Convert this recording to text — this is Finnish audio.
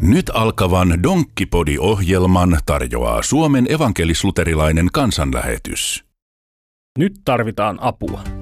Nyt alkavan Donkkipodi-ohjelman tarjoaa Suomen evankelis-luterilainen kansanlähetys. Nyt tarvitaan apua.